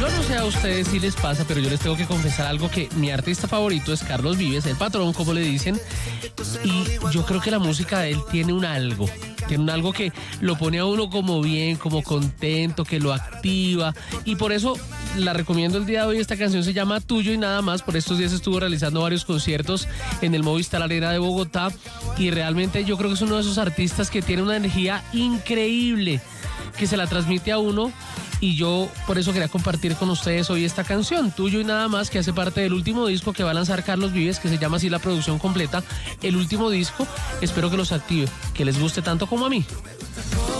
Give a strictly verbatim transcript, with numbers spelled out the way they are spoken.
Yo no sé a ustedes si les pasa, pero yo les tengo que confesar algo, que mi artista favorito es Carlos Vives, el patrón, como le dicen, y yo creo que la música de él tiene un algo, tiene un algo que lo pone a uno como bien, como contento, que lo activa, y por eso la recomiendo el día de hoy. Esta canción se llama Tuyo y Nada Más. Por estos días estuvo realizando varios conciertos en el Movistar Arena de Bogotá, y realmente yo creo que es uno de esos artistas que tiene una energía increíble, que se la transmite a uno, y yo por eso quería compartir con ustedes hoy esta canción, Tuyo y Nada Más, que hace parte del último disco que va a lanzar Carlos Vives, que se llama así la producción completa, el último disco. Espero que los active, que les guste tanto como a mí.